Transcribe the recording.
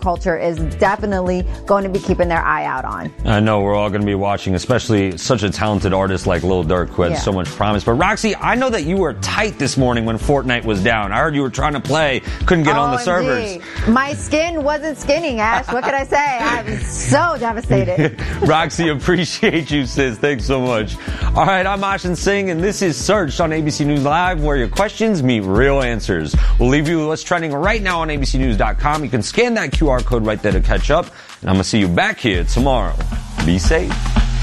culture is definitely going to be keeping their eye out on. I know we're all going to be watching, especially such a talented artist like Lil Durk who had so much promise. But Roxy, I know that you were tight this morning when Fortnite was down. I heard you were trying to play, couldn't get on the servers. My skin wasn't skinning, Ash. What could I say? I was so devastated. Roxy, appreciate you, sis. Thanks so much. All right, I'm Ashin Singh, and this is Searched on ABC News Live, where your questions meet real answers. We'll leave you with what's trending right now on abcnews.com. You can scan that QR code right there to catch up. And I'm going to see you back here tomorrow. Be safe.